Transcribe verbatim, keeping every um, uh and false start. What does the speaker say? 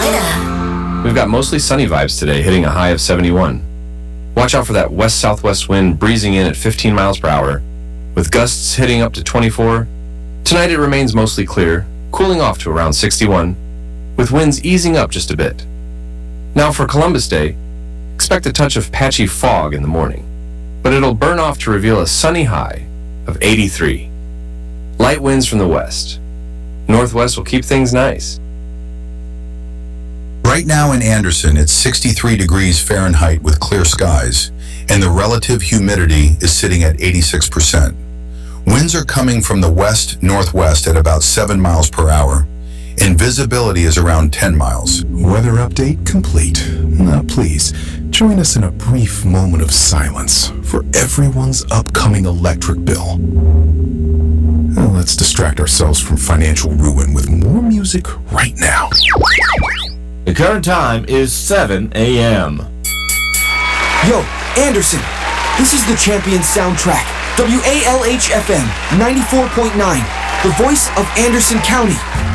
weather. We've got mostly sunny vibes today, hitting a high of seventy-one. Watch out for that west-southwest wind breezing in at fifteen miles per hour, with gusts hitting up to twenty-four. Tonight it remains mostly clear, cooling off to around sixty-one, with winds easing up just a bit. Now for Columbus Day, expect a touch of patchy fog in the morning, but it'll burn off to reveal a sunny high of eighty-three. Light winds from the west. Northwest will keep things nice. Right now in Anderson, it's sixty-three degrees Fahrenheit with clear skies, and the relative humidity is sitting at eighty-six percent. Winds are coming from the west-northwest at about seven miles per hour, and visibility is around ten miles. Weather update complete. Now please, join us in a brief moment of silence for everyone's upcoming electric bill. Now let's distract ourselves from financial ruin with more music right now. The current time is seven a.m. Yo, Anderson, this is the Champion Soundtrack. W A L H F M ninety-four point nine, the voice of Anderson County.